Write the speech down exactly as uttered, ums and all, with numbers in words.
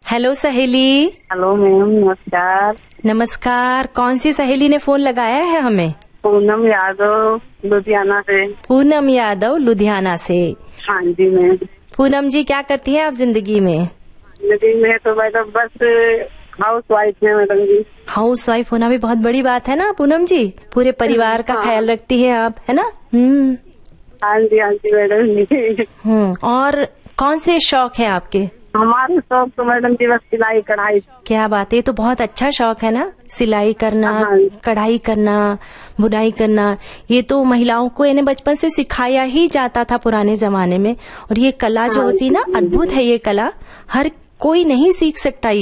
Hello सहेली। Hello ma'am, नमस्कार। नमस्कार। कौन सी सहेली ने फोन लगाया है हमें? पूनम यादव, लुधियाना से। पूनम यादव, लुधियाना से। हाँ जी मैम। पूनम जी, क्या करती हैं आप जिंदगी में? जिंदगी में तो मैडम बस हाउस वाइफ है मैडम जी। हाउस वाइफ होना भी बहुत बड़ी बात है ना पूनम जी। पूरे परिवार का हाँ। ख्याल रखती है आप, है ना? हम्म हाँ जी, हाँ जी मैडम जी। हम्म और कौन से शौक है आपके? हमारे शौक तो मैडम जी बस सिलाई कढ़ाई। क्या बात है, ये तो बहुत अच्छा शौक है ना, सिलाई करना, हाँ। कढ़ाई करना, बुनाई करना। ये तो महिलाओं को इन्हें बचपन से सिखाया ही जाता था पुराने जमाने में। और ये कला जो हाँ। होती है ना, अद्भुत है ये कला। हर कोई नहीं सीख सकता।